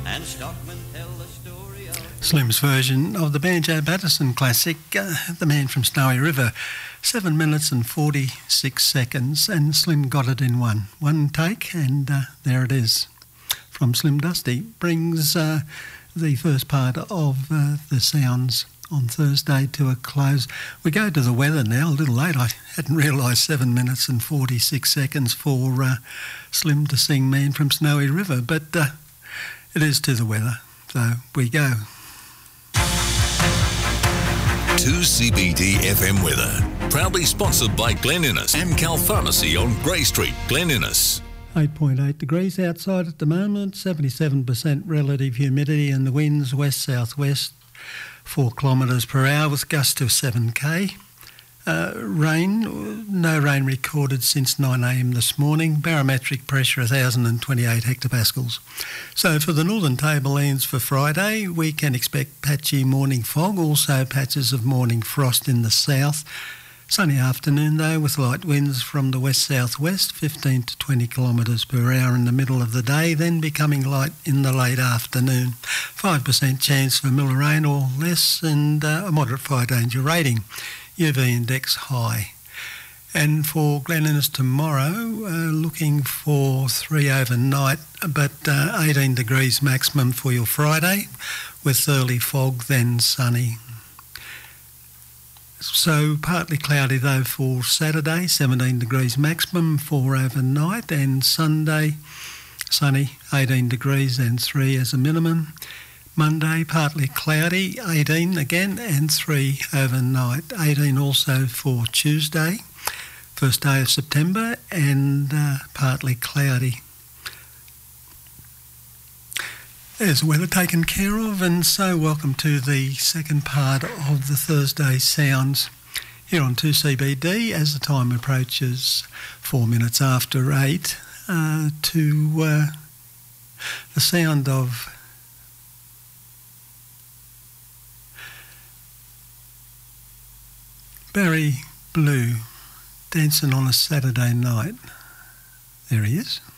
and stockmen tell the story of... Slim's version of the Banjo Patterson classic, The Man from Snowy River. 7 minutes and 46 seconds, and Slim got it in one take, and there it is. From Slim Dusty. Brings the first part of the sounds on Thursday to a close. We go to the weather now, a little late. I hadn't realised 7 minutes and 46 seconds for Slim to sing Man from Snowy River, but it is to the weather, so we go. 2CBD FM weather, proudly sponsored by Glen Innes, Amcal Pharmacy on Grey Street, Glen Innes. 8.8 degrees outside at the moment, 77% relative humidity, and the winds west-southwest, 4 kilometres per hour with gusts of 7k. No rain recorded since 9 a.m. this morning. Barometric pressure 1,028 hectopascals. So for the Northern Tablelands for Friday, we can expect patchy morning fog, also patches of morning frost in the south. Sunny afternoon though, with light winds from the west-southwest, 15 to 20 kilometres per hour in the middle of the day, then becoming light in the late afternoon. 5% chance for miller rain or less, and a moderate fire danger rating. UV index high. And for Glen Innes tomorrow, looking for 3 overnight, but 18 degrees maximum for your Friday, with early fog, then sunny. So partly cloudy though for Saturday, 17 degrees maximum, 4 overnight, and Sunday, sunny, 18 degrees and 3 as a minimum. Monday, partly cloudy, 18 again, and 3 overnight. 18 also for Tuesday, first day of September, and partly cloudy. There's the weather taken care of, and so welcome to the second part of the Thursday Sounds here on 2CBD as the time approaches 4 minutes after 8 to the sound of Barry Blue, Dancing on a Saturday Night. There he is.